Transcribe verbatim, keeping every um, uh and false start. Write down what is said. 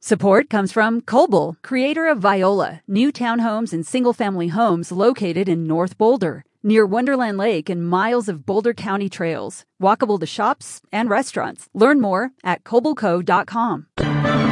Support comes from Coble, creator of Viola, new townhomes and single-family homes located in North Boulder, near Wonderland Lake and miles of Boulder County trails, walkable to shops and restaurants. Learn more at coble co dot com.